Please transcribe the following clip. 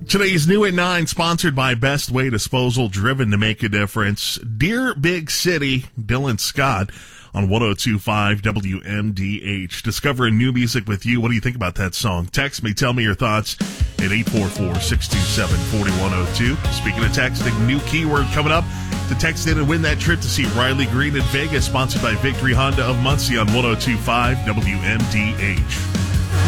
Today's New at 9, sponsored by Best Way Disposal, driven to make a difference. Dear Big City, Dylan Scott on 102.5 WMDH. Discovering new music with you. What do you think about that song? Text me, tell me your thoughts at 844-627-4102. Speaking of texting, new keyword coming up to text in and win that trip to see Riley Green in Vegas, sponsored by Victory Honda of Muncie on 102.5 WMDH.